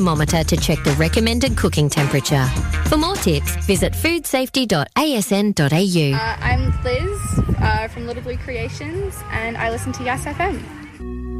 thermometer to check the recommended cooking temperature. For more tips, visit foodsafety.asn.au. I'm Liz from Little Blue Creations and I listen to Yas FM.